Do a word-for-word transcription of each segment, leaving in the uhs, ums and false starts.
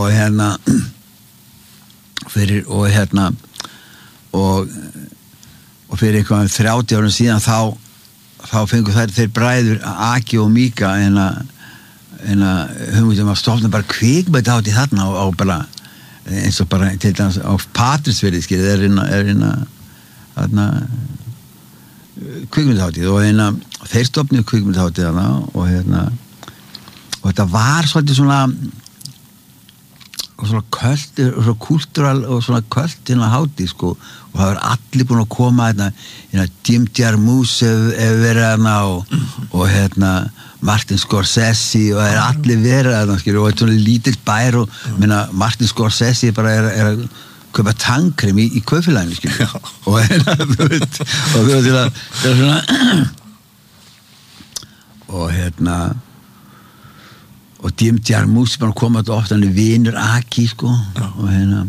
og hérna fyrir, og hérna og og fyrir eitthvað þrjátíu árum síðan þá þá fengu þær þeir bræður Aki og Mika en að en að hugmyndum að stofna bara kvikmyndahátíð þarna og, og bara eins og bara til dæmis á Patreksfirði skil er inn er inn að þarna kvikmyndahátíð og hérna þeir stofnuðu kvikmyndahátíð þarna og hérna og þetta var svolítið svona og svona költ og svona kultúral og svona költ hérna hátíð sko og það var allir búin að koma hérna hérna Jim Jarmusch hefur verið hérna og, og hérna Martin Scorsese og það er allir verið hérna skilur og þetta er svona lítill bær og minna Martin Scorsese bara er, er að kaupa tannkrem í, í kaupfélaginu skilur og hérna þú veit og þú veit til að það er svona og hérna og Jim Jarmusch bara koma þetta ofta hann er vinur Aki sko og hérna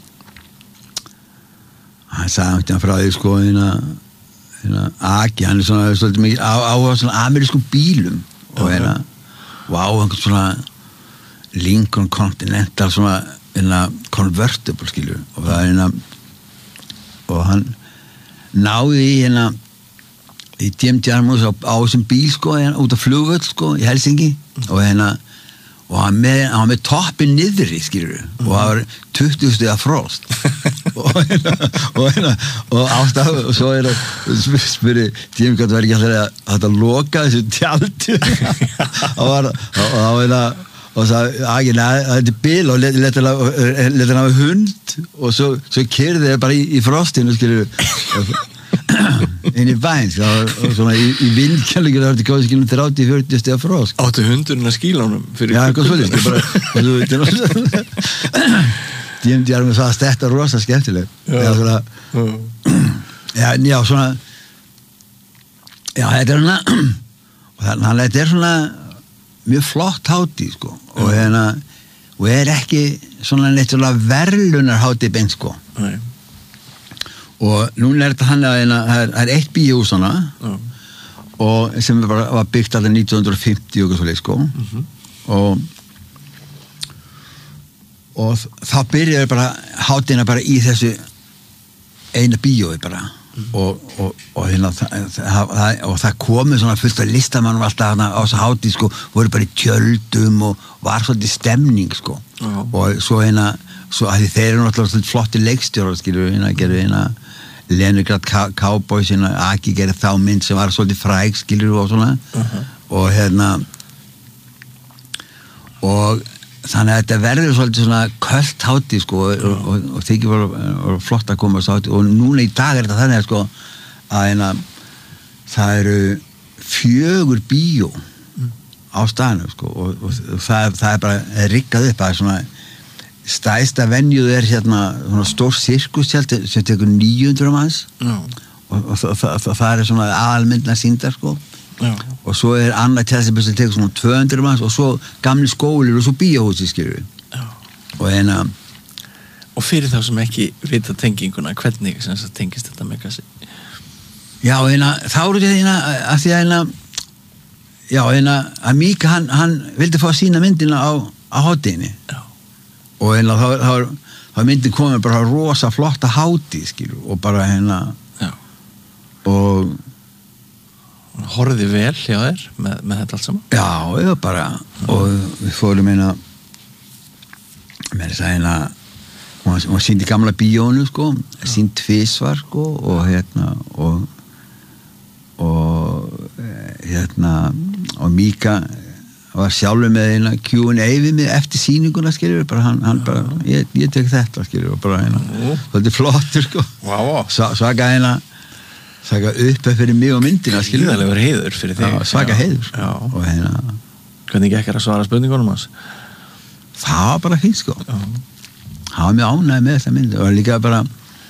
hann sagði hann frá því sko hérna, hérna Aki, hann er svona svolítið mikið á, á svona amerískum bílum og hérna og á einhvern svona Lincoln Continental svona hérna convertible skilur og það er hérna og hann náði í hérna í Jim Jarmusch á, á þessum bíl sko hérna, út af flugvöll sko í Helsingi og hérna og hann með, hann með toppin niðri skilur og það var tuttugu stiga frost og hérna og hérna og ástaf og svo er það spyrir tíum hvað það var ekki alltaf að þetta loka þessu tjaldi og var og þá er það og það að þetta er bil og leta hann hafa hund og svo, svo keyrði þeir bara í, í frostinu skilur og inn í bæn og svona í, í vindkjálfingir það var þetta gáði skilum þrjátíu til fjörutíu stiga frost áttu hundurinn að skíla honum fyrir já, eitthvað svolítið bara Jim Jarmusch sagðist þetta rosa skemmtileg já, svona já, já, svona já, þetta er svona og þannig að þetta er svona mjög flott hátíð sko og hérna og er ekki svona neitt svona verðlunar hátíð beint sko nei og núna er þetta hann að það er, er eitt bíóhús hana já. og sem bara var byggt alltaf nítján hundruð fimmtíu og svo leið sko mm-hmm. og og þá byrjaði bara hátíðina bara í þessu eina bíói bara mm. og, og, og, hérna, það, það, og það komið svona fullt af listamannum alltaf hana á þessu hátíð sko voru bara í tjöldum og var svolítið stemning sko já. Og svo hérna svo að þeir eru náttúrulega flotti leikstjórar skilur hérna gerðu hérna Leningrad Cowboys hérna Aki gerði þá mynd sem var svolítið fræg skilur og svona uh-huh. og hérna og þannig að þetta verður svolítið svona költ hátíð sko og, og, og, og þykir var flott að koma á hátíð og núna í dag er þetta þannig sko að hérna það eru fjögur bíó mm. á staðnum sko og, og, og það, það er bara riggað upp að svona stæsta venjuð er hérna svona stór sirkustjald sem tekur níu hundruð manns Já. og, og það, það, það er svona aðalmyndna sýndar sko Já. og svo er annað tjald sem tekur svona tvö hundruð manns og svo gamli skólir og svo bíóhúsi skilur og hérna og fyrir þá sem ekki vita tenginguna hvernig sem það tengist þetta með kassi já hérna þá eru þetta hérna að því að hérna já hérna að Mika hann, hann vildi fá sína myndina á, á hátíðinni já og hérna þá, þá, þá myndi komið bara rosa flotta hátíð skilur og bara hérna já. og horfði vel hjá þér með, með þetta allt saman já, já bara já. Og við fórum hérna með þess að hérna hún var sýnd í gamla bíónu sko sýnd tvisvar sko og hérna og og hérna og Mika var sjálfur með eina Q and A við mig eftir sýninguna skilur bara hann, hann bara, ég, ég tek þetta skilur og bara hérna, þetta er flottur sko wow. svaka hérna svaka upp fyrir mig og myndina skilur Íðalegur heiður fyrir þig já, svaka já. heiður sko. og hérna hvernig ekki að svara spurningunum hans það var bara fínt sko já. það var mjög ánægð með þetta mynd og líka bara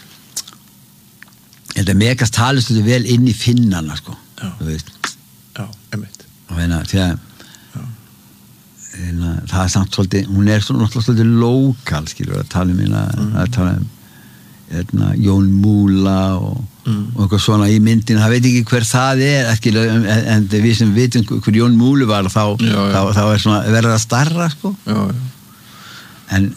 þetta megast talist þetta vel inn í finnana sko já, þú veist já, einmitt og hérna, því að hérna, það er samt svolítið, hún er svona svolítið lokal, skilur, að tala um hérna, mm. að tala um hérna, Jón Múla og, mm. og eitthvað svona í myndinu, það veit ekki hver það er, skilur, en, en við sem vitum hver Jón Múli var, þá, já, já. þá, þá er svona verið að starra, sko já, já. en